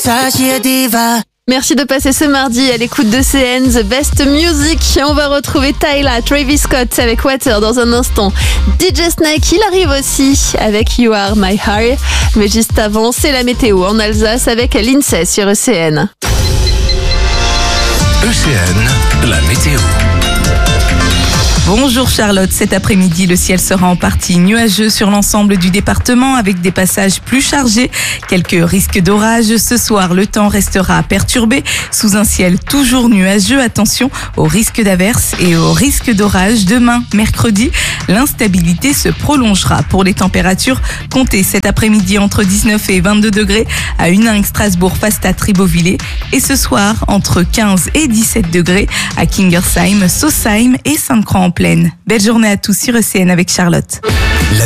Sachi Diva. Merci de passer ce mardi à l'écoute de CN, The Best Music. On va retrouver Tyla, Travis Scott avec Water dans un instant. DJ Snake, il arrive aussi avec You Are My Heart. Mais juste avant, c'est la météo en Alsace avec l'INSEE sur ECN. ECN, la météo. Bonjour Charlotte, cet après-midi, le ciel sera en partie nuageux sur l'ensemble du département avec des passages plus chargés. Quelques risques d'orage. Ce soir, le temps restera perturbé sous un ciel toujours nuageux. Attention au risque d'averse et au risque d'orage. Demain, mercredi, l'instabilité se prolongera. Pour les températures, comptez cet après-midi entre 19 et 22 degrés à Huningue, Strasbourg, Fastad, Ribeauvillé. Et ce soir, entre 15 et 17 degrés à Kingersheim, Sausheim et Sainte-Croix-en-Plaine. Belle journée à tous sur ECN avec Charlotte.